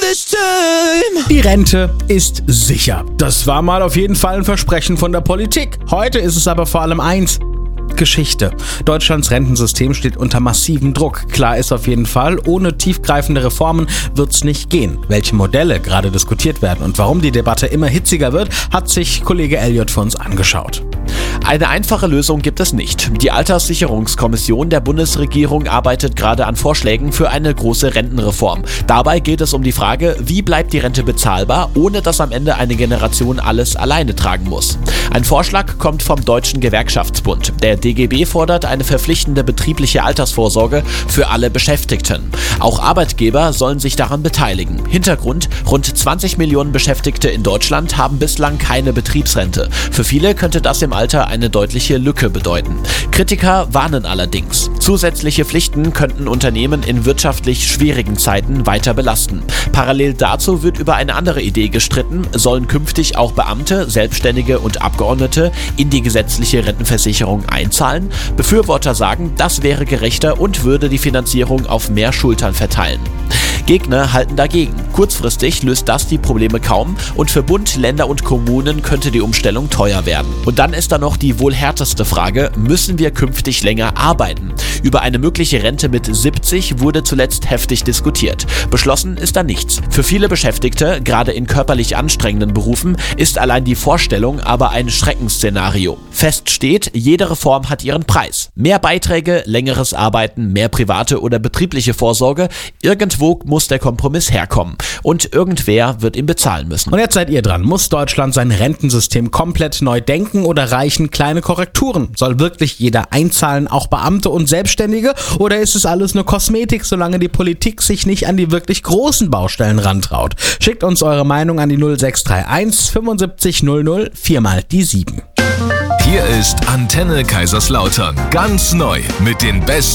this time. Die Rente ist sicher. Das war mal auf jeden Fall ein Versprechen von der Politik. Heute ist es aber vor allem eins: Geschichte. Deutschlands Rentensystem steht unter massivem Druck. Klar ist auf jeden Fall, ohne tiefgreifende Reformen wird's nicht gehen. Welche Modelle gerade diskutiert werden und warum die Debatte immer hitziger wird, hat sich Kollege Elliot für uns angeschaut. Eine einfache Lösung gibt es nicht. Die Alterssicherungskommission der Bundesregierung arbeitet gerade an Vorschlägen für eine große Rentenreform. Dabei geht es um die Frage, wie bleibt die Rente bezahlbar, ohne dass am Ende eine Generation alles alleine tragen muss. Ein Vorschlag kommt vom Deutschen Gewerkschaftsbund. Der DGB fordert eine verpflichtende betriebliche Altersvorsorge für alle Beschäftigten. Auch Arbeitgeber sollen sich daran beteiligen. Hintergrund: rund 20 Millionen Beschäftigte in Deutschland haben bislang keine Betriebsrente. Für viele könnte das im Alter eine deutliche Lücke bedeuten. Kritiker warnen allerdings: zusätzliche Pflichten könnten Unternehmen in wirtschaftlich schwierigen Zeiten weiter belasten. Parallel dazu wird über eine andere Idee gestritten: sollen künftig auch Beamte, Selbstständige und Abgeordnete in die gesetzliche Rentenversicherung einzahlen? Befürworter sagen, das wäre gerechter und würde die Finanzierung auf mehr Schultern verteilen. Gegner halten dagegen. Kurzfristig löst das die Probleme kaum und für Bund, Länder und Kommunen könnte die Umstellung teuer werden. Und dann ist da noch die wohl härteste Frage: müssen wir künftig länger arbeiten? Über eine mögliche Rente mit 70 wurde zuletzt heftig diskutiert. Beschlossen ist da nichts. Für viele Beschäftigte, gerade in körperlich anstrengenden Berufen, ist allein die Vorstellung aber ein Schreckensszenario. Fest steht, jede Reform hat ihren Preis. Mehr Beiträge, längeres Arbeiten, mehr private oder betriebliche Vorsorge. Irgendwo muss der Kompromiss herkommen. Und irgendwer wird ihn bezahlen müssen. Und jetzt seid ihr dran. Muss Deutschland sein Rentensystem komplett neu denken oder reichen kleine Korrekturen? Soll wirklich jeder einzahlen, auch Beamte und Selbstständige? Oder ist es alles nur Kosmetik, solange die Politik sich nicht an die wirklich großen Baustellen rantraut? Schickt uns eure Meinung an die 0631 75 00 4 mal die 7. Hier ist Antenne Kaiserslautern. Ganz neu mit den besten